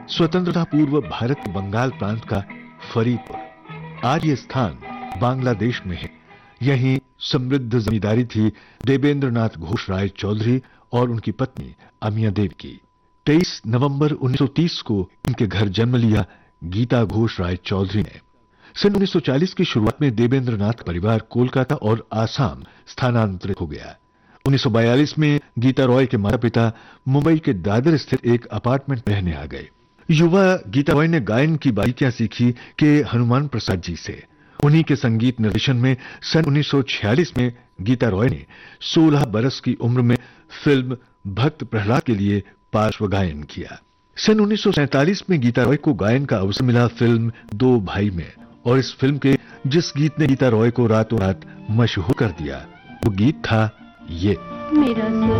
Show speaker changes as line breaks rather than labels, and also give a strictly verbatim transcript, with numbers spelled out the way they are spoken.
स्वतंत्रता पूर्व भारत के बंगाल प्रांत का फरीदपुर। आज ये स्थान बांग्लादेश में है। यहीं समृद्ध जमींदारी थी देवेंद्र नाथ घोष राय चौधरी और उनकी पत्नी अमिया देवी की। तेईस नवंबर उन्नीस सौ तीस को इनके घर जन्म लिया गीता घोष राय चौधरी ने। सन उन्नीस सौ चालीस की शुरुआत में देवेंद्र नाथ परिवार कोलकाता और आसाम स्थानांतरित हो गया। उन्नीस सौ बयालीस में गीता रॉय के माता पिता मुंबई के दादर स्थित एक अपार्टमेंट में रहने आ गए। युवा गीता रॉय ने गायन की बारीकियां सीखी के हनुमान प्रसाद जी से। उन्हीं के संगीत निर्देशन में सन उन्नीस सौ छियालीस में गीता रॉय ने सोलह बरस की उम्र में फिल्म भक्त प्रहलाद के लिए पार्श्व गायन किया। सन उन्नीस सौ सैंतालीस में गीता रॉय को गायन का अवसर मिला फिल्म दो भाई में, और इस फिल्म के जिस गीत ने गीता रॉय को रातों रात मशहूर कर दिया वो गीत था ये।
मेरा